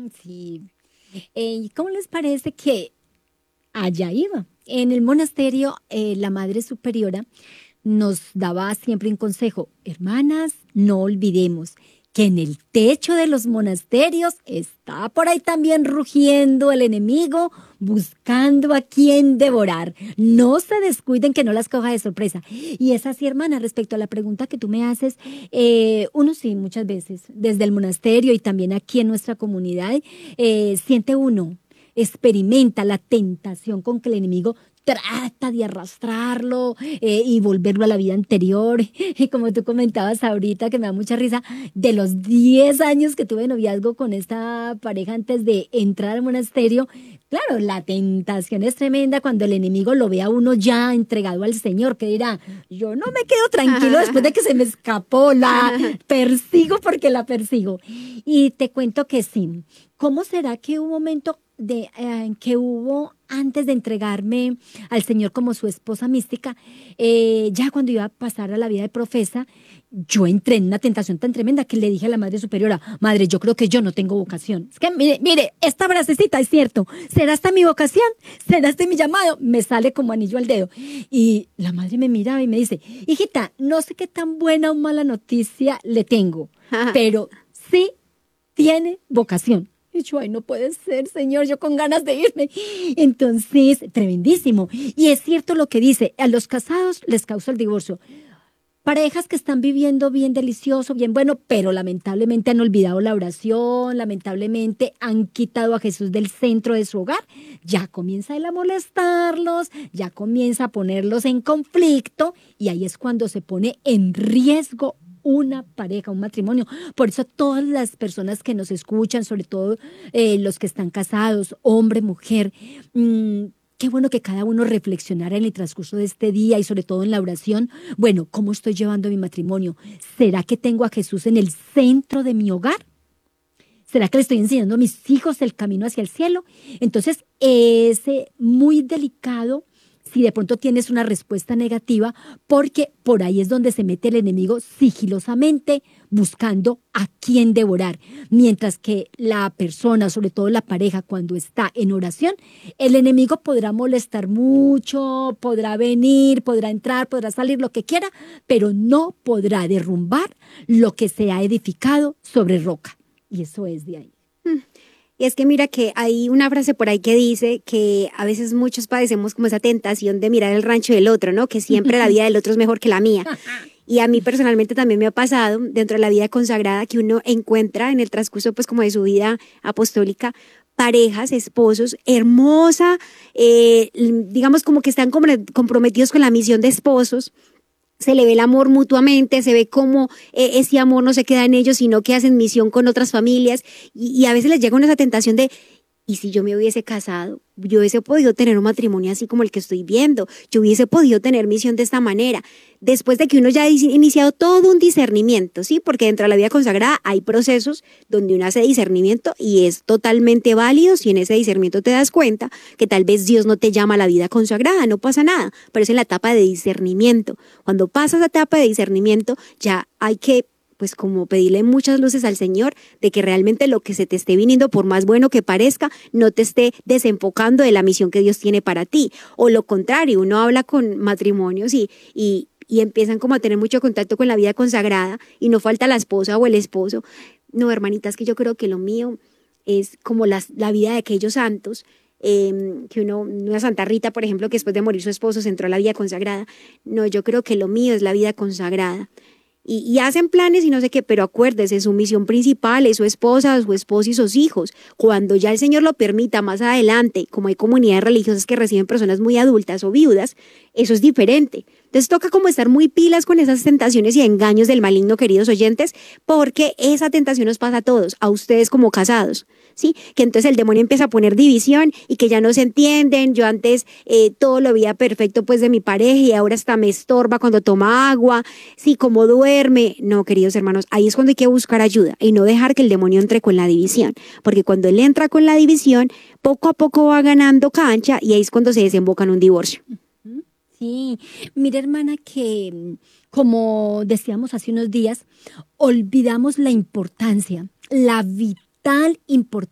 Sí. ¿Y cómo les parece que allá iba? En el monasterio, la Madre Superiora nos daba siempre un consejo: hermanas, no olvidemos que en el techo de los monasterios está por ahí también rugiendo el enemigo, buscando a quien devorar. No se descuiden, que no las coja de sorpresa. Y es así, hermana, respecto a la pregunta que tú me haces, uno sí, muchas veces, desde el monasterio y también aquí en nuestra comunidad, siente uno, experimenta la tentación con que el enemigo trata de arrastrarlo y volverlo a la vida anterior. Y como tú comentabas ahorita, que me da mucha risa, de los 10 años que tuve de noviazgo con esta pareja antes de entrar al monasterio, claro, la tentación es tremenda cuando el enemigo lo ve a uno ya entregado al Señor, que dirá: yo no me quedo tranquilo después de que se me escapó, la persigo porque la persigo. Y te cuento que sí. ¿Cómo será que hubo un momento que hubo antes de entregarme al Señor como su esposa mística, ya cuando iba a pasar a la vida de profesa, yo entré en una tentación tan tremenda que le dije a la Madre Superiora: Madre, yo creo que yo no tengo vocación. Es que, mire, esta frasecita es cierto. ¿Será esta mi vocación? ¿Será este mi llamado? Me sale como anillo al dedo. Y la Madre me miraba y me dice: hijita, no sé qué tan buena o mala noticia le tengo, pero sí tiene vocación. Y yo: ay, no puede ser, Señor, yo con ganas de irme. Entonces, tremendísimo. Y es cierto lo que dice: a los casados les causa el divorcio. Parejas que están viviendo bien delicioso, bien bueno, pero lamentablemente han olvidado la oración, lamentablemente han quitado a Jesús del centro de su hogar, ya comienza él a molestarlos, ya comienza a ponerlos en conflicto, y ahí es cuando se pone en riesgo una pareja, un matrimonio. Por eso todas las personas que nos escuchan, sobre todo los que están casados, hombre, mujer, qué bueno que cada uno reflexionara en el transcurso de este día y sobre todo en la oración. Bueno, ¿cómo estoy llevando mi matrimonio? ¿Será que tengo a Jesús en el centro de mi hogar? ¿Será que le estoy enseñando a mis hijos el camino hacia el cielo? Entonces, es muy delicado si de pronto tienes una respuesta negativa, porque por ahí es donde se mete el enemigo sigilosamente buscando a quién devorar. Mientras que la persona, sobre todo la pareja, cuando está en oración, el enemigo podrá molestar mucho, podrá venir, podrá entrar, podrá salir, lo que quiera, pero no podrá derrumbar lo que se ha edificado sobre roca. Y eso es de ahí. Y es que mira que hay una frase por ahí que dice que a veces muchos padecemos como esa tentación de mirar el rancho del otro, ¿no? Que siempre la vida del otro es mejor que la mía. Y a mí personalmente también me ha pasado dentro de la vida consagrada que uno encuentra en el transcurso pues como de su vida apostólica parejas, esposos, hermosa, digamos como que están comprometidos con la misión de esposos. Se le ve el amor mutuamente, se ve cómo ese amor no se queda en ellos, sino que hacen misión con otras familias y a veces les llega una esa tentación de: ¿y si yo me hubiese casado? Yo hubiese podido tener un matrimonio así como el que estoy viendo, yo hubiese podido tener misión de esta manera, después de que uno ya ha iniciado todo un discernimiento, ¿sí? Porque dentro de la vida consagrada hay procesos donde uno hace discernimiento y es totalmente válido si en ese discernimiento te das cuenta que tal vez Dios no te llama a la vida consagrada, no pasa nada, pero es en la etapa de discernimiento. Cuando pasas a etapa de discernimiento ya hay que pues como pedirle muchas luces al Señor de que realmente lo que se te esté viniendo, por más bueno que parezca, no te esté desenfocando de la misión que Dios tiene para ti. O lo contrario, uno habla con matrimonios y empiezan como a tener mucho contacto con la vida consagrada y no falta la esposa o el esposo. No, hermanitas, que yo creo que lo mío es como la vida de aquellos santos, que una Santa Rita, por ejemplo, que después de morir su esposo se entró a la vida consagrada. No, yo creo que lo mío es la vida consagrada. Y hacen planes y no sé qué, pero acuérdese, su misión principal es su esposa, su esposo y sus hijos. Cuando ya el Señor lo permita más adelante, como hay comunidades religiosas que reciben personas muy adultas o viudas, eso es diferente. Entonces toca como estar muy pilas con esas tentaciones y engaños del maligno, queridos oyentes, porque esa tentación nos pasa a todos, a ustedes como casados, ¿sí? Que entonces el demonio empieza a poner división y que ya no se entienden. Yo antes todo lo veía perfecto pues de mi pareja y ahora hasta me estorba cuando toma agua, sí, como duerme. No, queridos hermanos, ahí es cuando hay que buscar ayuda y no dejar que el demonio entre con la división, porque cuando él entra con la división, poco a poco va ganando cancha y ahí es cuando se desemboca en un divorcio. Sí, mira, hermana, que como decíamos hace unos días, olvidamos la importancia, la vital importancia